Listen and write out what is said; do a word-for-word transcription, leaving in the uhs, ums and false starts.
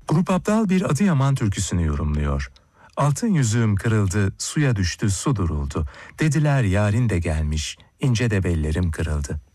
Grup Abdal bir Adıyaman türküsünü yorumluyor. Altın yüzüğüm kırıldı, suya düştü, su duruldu. Dediler yarın de gelmiş, ince de bellerim kırıldı.